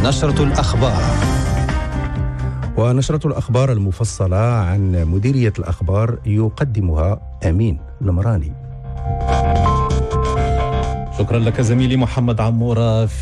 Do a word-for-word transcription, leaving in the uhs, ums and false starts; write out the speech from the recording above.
نشرة الأخبار. ونشرة الأخبار المفصلة عن مديرية الأخبار يقدمها أمين المراني. شكرا لك زميلي محمد عمورة.